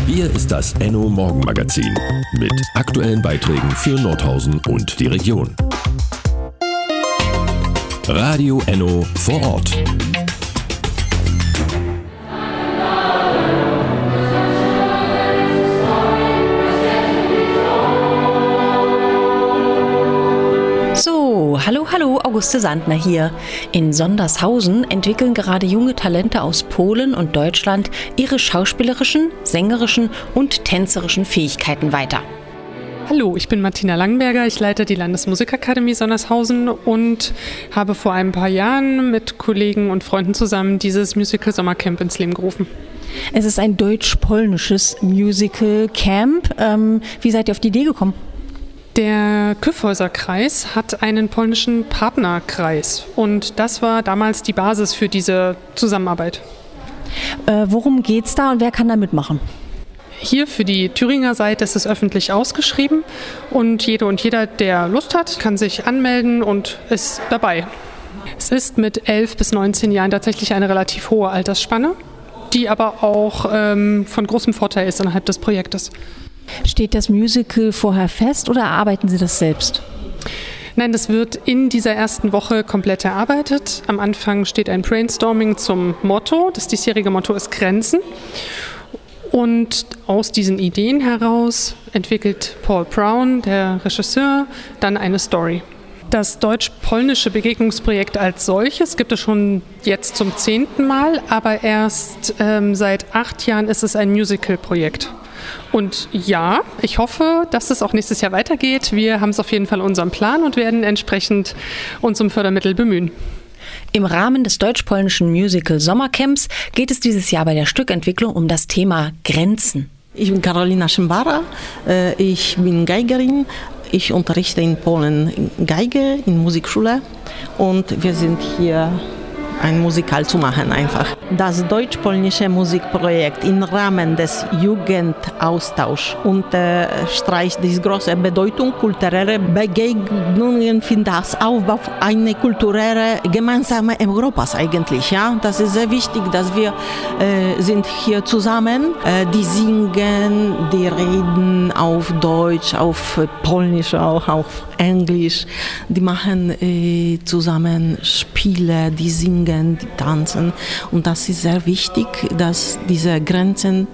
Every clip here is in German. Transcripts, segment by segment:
Hier ist das Enno Morgenmagazin mit aktuellen Beiträgen für Nordhausen und die Region. Radio Enno vor Ort. Hallo, Auguste Sandner hier. In Sondershausen entwickeln gerade junge Talente aus Polen und Deutschland ihre schauspielerischen, sängerischen und tänzerischen Fähigkeiten weiter. Hallo, ich bin Martina Langenberger, ich leite die Landesmusikakademie Sondershausen und habe vor ein paar Jahren mit Kollegen und Freunden zusammen dieses Musical Sommercamp ins Leben gerufen. Es ist ein deutsch-polnisches Musical Camp. Wie seid ihr auf die Idee gekommen? Der Kyffhäuser-Kreis hat einen polnischen Partnerkreis und das war damals die Basis für diese Zusammenarbeit. Worum geht's da und wer kann da mitmachen? Hier für die Thüringer Seite ist es öffentlich ausgeschrieben und jede und jeder, der Lust hat, kann sich anmelden und ist dabei. Es ist mit 11 bis 19 Jahren tatsächlich eine relativ hohe Altersspanne, die aber auch von großem Vorteil ist innerhalb des Projektes. Steht das Musical vorher fest oder erarbeiten Sie das selbst? Nein, das wird in dieser ersten Woche komplett erarbeitet. Am Anfang steht ein Brainstorming zum Motto. Das diesjährige Motto ist Grenzen. Und aus diesen Ideen heraus entwickelt Paul Brown, der Regisseur, dann eine Story. Das deutsch-polnische Begegnungsprojekt als solches gibt es schon jetzt zum 10. Mal, aber erst seit 8 Jahren ist es ein Musical-Projekt. Und ja, ich hoffe, dass es auch nächstes Jahr weitergeht. Wir haben es auf jeden Fall in unserem Plan und werden entsprechend uns um Fördermittel bemühen. Im Rahmen des deutsch-polnischen Musical Sommercamps geht es dieses Jahr bei der Stückentwicklung um das Thema Grenzen. Ich bin Karolina Szymbara, ich bin Geigerin. Ich unterrichte in Polen Geige in Musikschule und wir sind hier ein Musikal zu machen einfach. Das deutsch-polnische Musikprojekt im Rahmen des Jugendaustauschs unterstreicht die große Bedeutung kultureller Begegnungen für das Aufbau einer kulturellen gemeinsamen Europas eigentlich. Ja? Das ist sehr wichtig, dass wir sind hier zusammen. Die singen, die reden auf Deutsch, auf Polnisch, auch auf Englisch. Die machen zusammen Spiele, die singen, die tanzen. Und das ist sehr wichtig, dass diese Grenzen,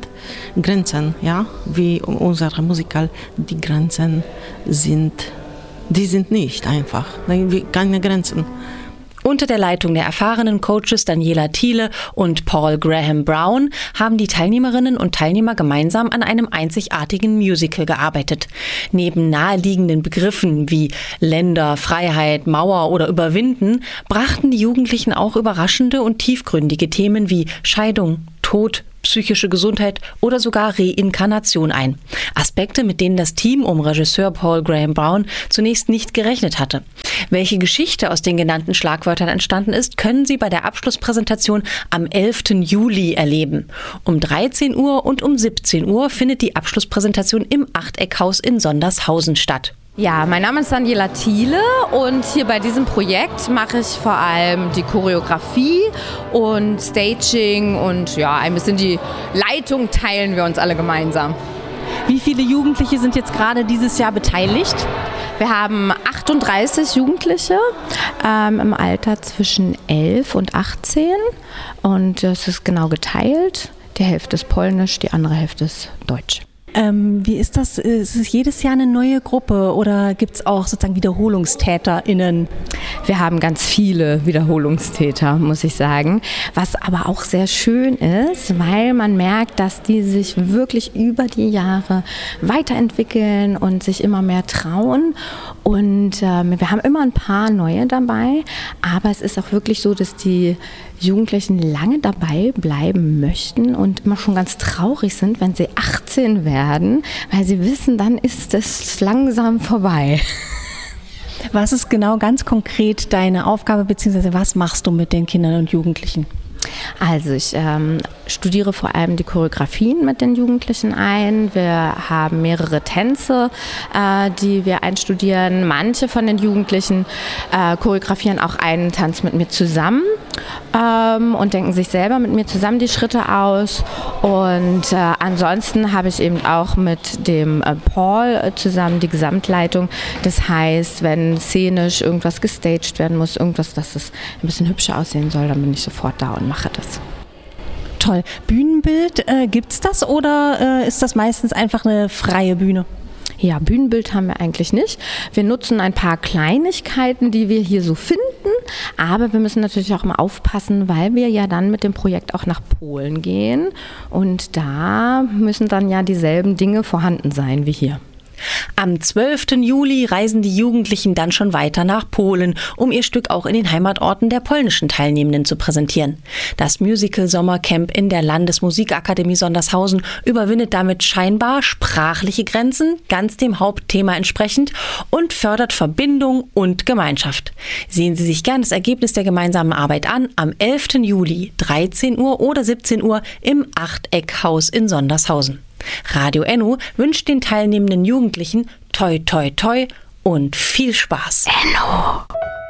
ja, wie unser Musical, die Grenzen sind, die sind nicht einfach, keine Grenzen. Unter der Leitung der erfahrenen Coaches Daniela Thiele und Paul Graham Brown haben die Teilnehmerinnen und Teilnehmer gemeinsam an einem einzigartigen Musical gearbeitet. Neben naheliegenden Begriffen wie Länder, Freiheit, Mauer oder Überwinden brachten die Jugendlichen auch überraschende und tiefgründige Themen wie Scheidung, Tod, psychische Gesundheit oder sogar Reinkarnation ein. Aspekte, mit denen das Team um Regisseur Paul Graham Brown zunächst nicht gerechnet hatte. Welche Geschichte aus den genannten Schlagwörtern entstanden ist, können Sie bei der Abschlusspräsentation am 11. Juli erleben. Um 13 Uhr und um 17 Uhr findet die Abschlusspräsentation im Achteckhaus in Sondershausen statt. Ja, mein Name ist Daniela Thiele und hier bei diesem Projekt mache ich vor allem die Choreografie und Staging und ja, ein bisschen die Leitung teilen wir uns alle gemeinsam. Wie viele Jugendliche sind jetzt gerade dieses Jahr beteiligt? Wir haben 38 Jugendliche im Alter zwischen 11 und 18 und das ist genau geteilt. Die Hälfte ist polnisch, die andere Hälfte ist deutsch. Wie ist das? Ist es jedes Jahr eine neue Gruppe oder gibt es auch sozusagen WiederholungstäterInnen? Wir haben ganz viele Wiederholungstäter, muss ich sagen. Was aber auch sehr schön ist, weil man merkt, dass die sich wirklich über die Jahre weiterentwickeln und sich immer mehr trauen. Und wir haben immer ein paar neue dabei, aber es ist auch wirklich so, dass die Jugendlichen lange dabei bleiben möchten und immer schon ganz traurig sind, wenn sie 18 werden, weil sie wissen, dann ist es langsam vorbei. Was ist genau ganz konkret deine Aufgabe, beziehungsweise was machst du mit den Kindern und Jugendlichen? Also ich studiere vor allem die Choreografien mit den Jugendlichen ein. Wir haben mehrere Tänze, die wir einstudieren. Manche von den Jugendlichen choreografieren auch einen Tanz mit mir zusammen und denken sich selber mit mir zusammen die Schritte aus. Und ansonsten habe ich eben auch mit dem Paul zusammen die Gesamtleitung. Das heißt, wenn szenisch irgendwas gestaged werden muss, irgendwas, dass es ein bisschen hübscher aussehen soll, dann bin ich sofort da und mache das. Toll. Bühnenbild, gibt's das oder ist das meistens einfach eine freie Bühne? Ja, Bühnenbild haben wir eigentlich nicht. Wir nutzen ein paar Kleinigkeiten, die wir hier so finden, aber wir müssen natürlich auch mal aufpassen, weil wir ja dann mit dem Projekt auch nach Polen gehen und da müssen dann ja dieselben Dinge vorhanden sein wie hier. Am 12. Juli reisen die Jugendlichen dann schon weiter nach Polen, um ihr Stück auch in den Heimatorten der polnischen Teilnehmenden zu präsentieren. Das Musical-Sommercamp in der Landesmusikakademie Sondershausen überwindet damit scheinbar sprachliche Grenzen, ganz dem Hauptthema entsprechend, und fördert Verbindung und Gemeinschaft. Sehen Sie sich gern das Ergebnis der gemeinsamen Arbeit an, am 11. Juli, 13 Uhr oder 17 Uhr im Achteckhaus in Sondershausen. Radio Enno wünscht den teilnehmenden Jugendlichen toi toi toi und viel Spaß. Enno.